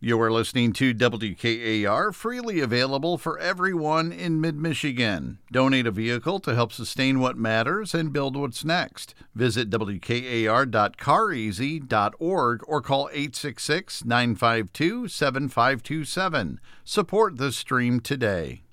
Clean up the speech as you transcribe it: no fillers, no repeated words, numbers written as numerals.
You are listening to WKAR, freely available for everyone in mid-Michigan. Donate a vehicle to help sustain what matters and build what's next. Visit WKAR.careasy.org or call 866-952-7527. Support the stream today.